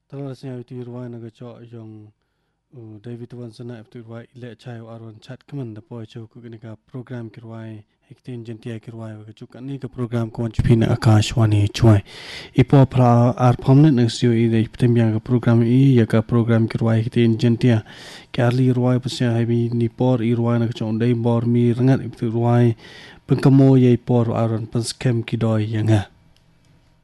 Terusnya itu irwai naga cok yang David Wansana itu irwai ile chai aron chat kemen da poi cok kini ka program kirwai hektin jentia kirwai wa cok ni ka program ko chupina Akashwani chuai ipo pra ar permanent next year ide tembiang ka program ya ka program kirwai hektin jentia karli irwai pasya habi ni por irwai naga cok dai bor mi rengat itu irwai pengkemo ye por aron penskem kidoi yanga